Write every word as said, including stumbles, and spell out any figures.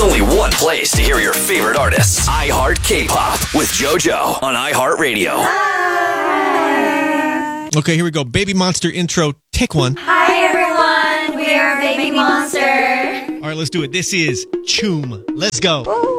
only one place to hear your favorite artists. iHeart K-Pop with JoJo on iHeartRadio. Okay, here we go. Baby Monster intro. Take one. Hi, everyone. We are Baby Monster. All right, let's do it. This is Choom. Let's go. Ooh.